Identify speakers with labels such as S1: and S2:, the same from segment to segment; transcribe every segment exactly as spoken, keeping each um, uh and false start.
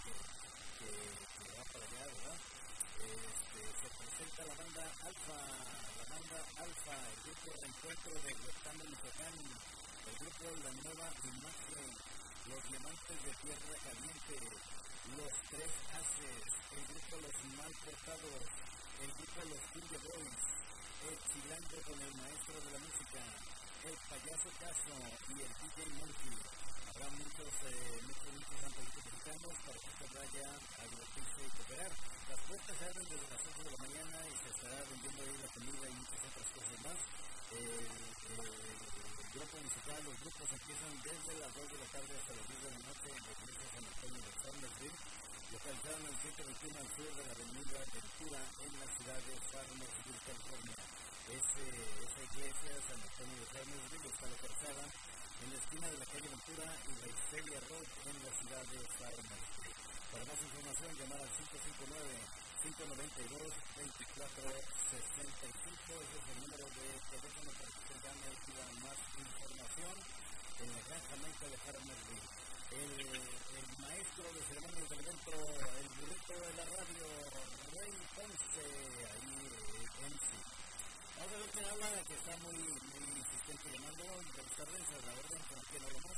S1: que, que, que va para allá, ¿verdad? Este, se presenta la banda Alfa, la banda Alfa, el grupo Reencuentro de Huetán de Michoacán, el grupo La Nueva Imagen, los Diamantes de Tierra Caliente, los Tres Haces, el grupo Los Malportados, el grupo Los Cumbia Boys, el Chilango con el Maestro de la Música, el Payaso Caso y el D J Monkey. Habrá muchos, eh, muchos, muchos antolitos mexicanos para que usted vaya a divertirse y cooperar. Las puertas se abren desde las ocho de la mañana y se estará vendiendo ahí la comida y muchas otras cosas más. El, el grupo musical, los grupos empiezan desde las dos de la tarde hasta las diez de la noche en la iglesia San Antonio de Farmersville, localizada en el ciento veintiuno al sur de la avenida Ventura en la ciudad de Farmersville, California. Ese, esa iglesia San Antonio de Farmersville está localizada en la esquina de la calle Ventura y la Histeria Road en la ciudad de Farmersville. Para más información, llamar al cinco cinco nueve, cinco nueve dos, dos cuatro seis cinco. Ese es el número de teléfono para que se llame y pida más información en la Gran Jamaica de Farmersville. El, el maestro de ceremonias del evento, el burrito de la radio, Rey Ponce, ahí en sí. Vamos a ver quién habla, que está muy, muy insistente llamando. Buenas tardes, a la orden, con quién hablamos.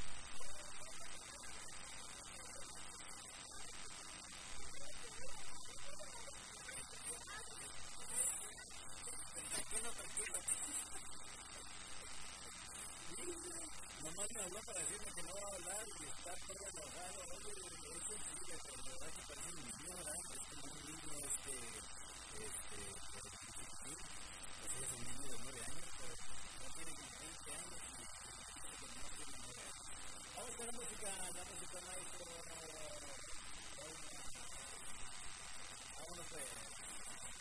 S1: Tranquilo, tranquilo. Nomás me habló para decirme que no va a hablar y está todo enojado. Oye, es sensible, pero la verdad que parece un niño, ¿verdad? Es como un niño, este, este, sí, así es un niño de nueve años, pero no tiene veinte años y no tiene nueve años. Vamos con la música, la música maestro. Vámonos pues.